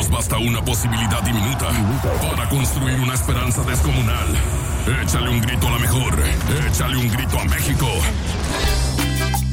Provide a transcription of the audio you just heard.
nos basta una posibilidad diminuta para construir una esperanza descomunal. Échale un grito a la mejor. Échale un grito a México.